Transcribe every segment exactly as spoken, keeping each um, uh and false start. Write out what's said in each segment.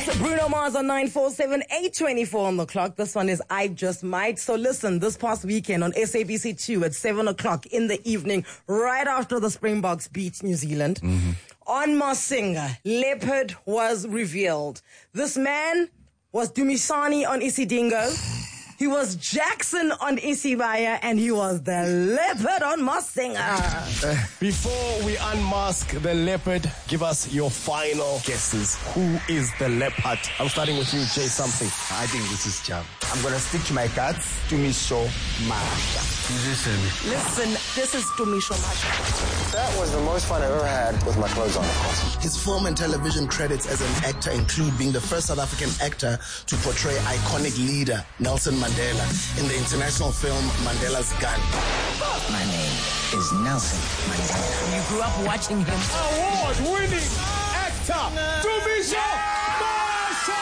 Yes, Bruno Mars on nine four seven, eight twenty-four on the clock. This one is I Just Might. So listen, this past weekend on S A B C two at seven o'clock in the evening, right after the Springboks beat New Zealand, mm-hmm. on Masinga, Leopard was revealed. This man was Dumisani on Isidingo. He was Jackson on Isibaya, and he was the Leopard on Masinga. Before we unmask the Leopard, give us your final guesses. Who is the Leopard? I'm starting with you, Jay Something. I think this is Jam. I'm going to stick to my guts. Tumisho Masha. Listen, this is Tumisho Masha. That was the most fun I've ever had with my clothes on, of course. His film and television credits as an actor include being the first South African actor to portray iconic leader Nelson Mandela in the international film Mandela's Gun. My name is Nelson Mandela. You grew up watching him. Award-winning actor, Tumisho Masha!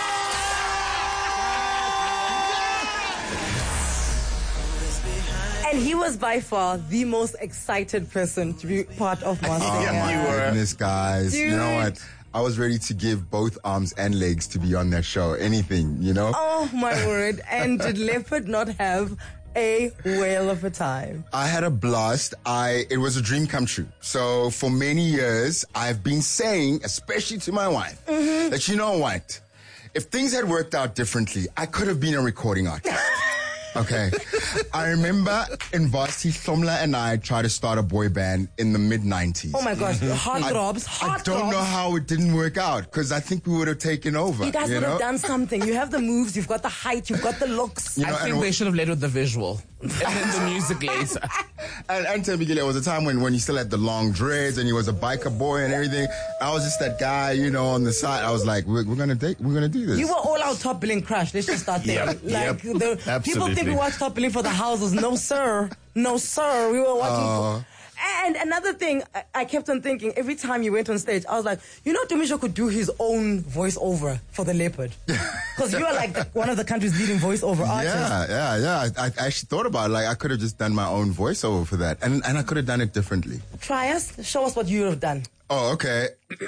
And he was by far the most excited person to be part of Master. Oh my goodness, guys. Dude. You know what? I was ready to give both arms and legs to be on that show. Anything, you know? Oh my word. And did Leopard not have a whale of a time? I had a blast. I it was a dream come true. So for many years, I've been saying, especially to my wife, mm-hmm. that you know what? If things had worked out differently, I could have been a recording artist. Okay. I remember in varsity, Somla and I tried to start a boy band in the mid nineties. Oh my gosh, hard throbs, hard I don't throbs. know how it didn't work out because I think we would have taken over. You guys you would know? have done something. You have the moves, you've got the height, you've got the looks. You know, I think they should have led with the visual and then the music later. And, and Tembikile, there was a time when, when he still had the long dreads and he was a biker boy and everything. I was just that guy, you know, on the side. I was like, we're, we're gonna date, we're gonna do this. You were all our top billing crush. Let's just start there. Yep, like yep, the, people absolutely. think we watch top billing for the houses. No sir, no sir. We were watching. Uh, For, and another thing, I, I kept on thinking every time you went on stage, I was like, you know, Tumisho could do his own voiceover for the Leopard, because you are like the, one of the country's leading voiceover artists. Yeah, yeah, yeah. I, I actually thought about it. Like I could have just done my own voiceover for that, and and I could have done it differently. Try us. Show us what you would have done. Oh, okay.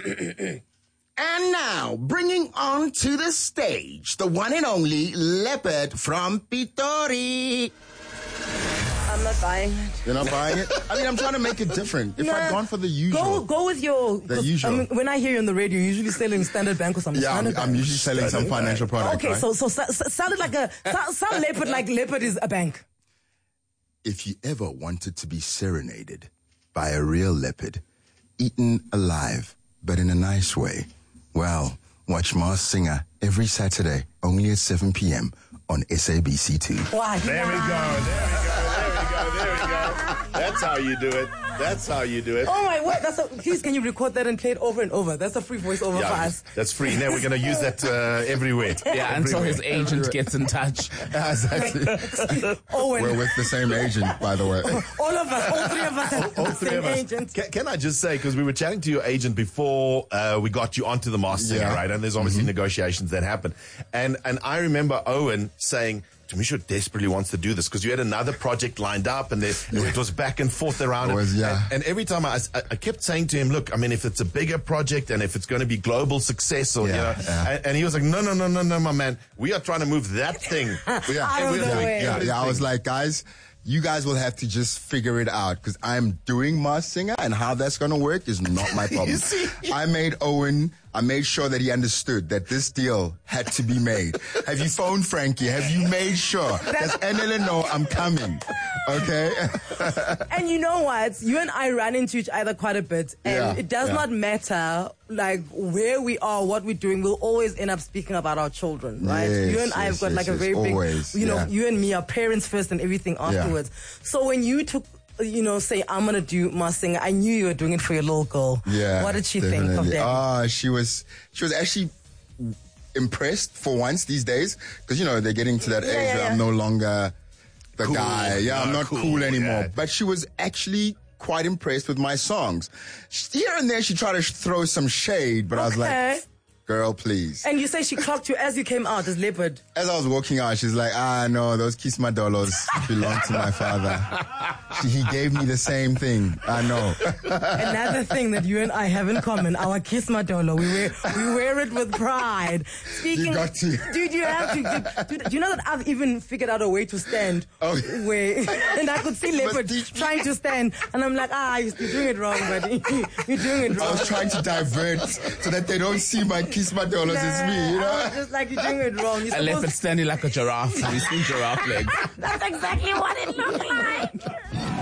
And now, bringing on to the stage, the one and only Leopard from Pitori. I'm not buying it. You're not buying it? I mean, I'm trying to make it different. If Nah, I'd gone for the usual. Go, go with your... The 'cause, usual. I mean, when I hear you on the radio, you're usually selling Standard Bank or something. Yeah, I'm, Standard I'm Bank. usually selling some financial product, Okay, right? so so so- so- sounded like a... Sound, sound Leopard like Leopard is a bank. If you ever wanted to be serenaded by a real leopard, eaten alive, but in a nice way, well, watch Mars Singer every Saturday, only at seven p.m. on S A B C two. Wow. There we go, there we go, there we go, there we go. That's how you do it. That's how you do it. Oh my word, that's a, please can you record that and play it over and over? That's a free voiceover for Yeah, us. that's free. Now we're going to use that uh, everywhere. Yeah, until Everywhere. his agent gets in touch. Exactly. Owen. We're with the same agent, by the way. All of us, all three of us have All the three same of us. agent. Can, can I just say, because we were chatting to your agent before uh, we got you onto the Masked Singer, Yeah. right? And there's obviously Mm-hmm. negotiations that happen. And and I remember Owen saying, Tumisho desperately wants to do this because you had another project lined up and there, it was back and forth around It it. was, yeah. And, and every time I, I, I kept saying to him, look, I mean, if it's a bigger project and if it's going to be global success or, Yeah, you know, yeah. and, and he was like, no, no, no, no, no, my man. We are trying to move that thing. Yeah, Out of we're the doing way. yeah, yeah. I was like, guys, you guys will have to just figure it out because I'm doing Mars Singer and how that's going to work is not my problem. I made Owen, I made sure that he understood that this deal had to be made. Have you phoned Frankie? Have you made sure? Does N L N know I'm coming? Okay? And you know what? You and I run into each other quite a bit, and Yeah, it does yeah. not matter like where we are, what we're doing. We'll always end up speaking about our children, right? Yes, you and I have yes, got yes, like a yes, very big, always, you know, yeah. you and me are parents first and everything afterwards. So when you took, you know, say I'm gonna do my singer, I knew you were doing it for your little girl. Yeah. What did she think of definitely. that? Ah, she was, she was actually impressed for once these days because, you know, they're getting to that Yeah, age yeah, where yeah. I'm no longer the Cool. guy. Yeah, I'm Yeah, not cool, cool, anymore. yeah. But she was actually quite impressed with my songs. Here and there, she tried to sh- throw some shade, but I was Okay. like, girl, please. And you say she clocked you as you came out as leopard. As I was walking out, she's like, ah, no, those Kismadolos belong to my father. She, he gave me the same thing. I know. Another thing that you and I have in common, our Kismadolo. We wear, we wear it with pride. Speaking, You got to. Dude, you have to. Dude, do you know that I've even figured out a way to stand? Oh. Where, and I could see leopard teach me. trying to stand. And I'm like, ah, you're doing it wrong, buddy. You're doing it I wrong. was trying to divert so that they don't see my Kismadolos. It's me, you I know? was just like, you're doing it wrong. You're A leopard supposed standing like a giraffe. We see giraffe legs. That's exactly what it looked like.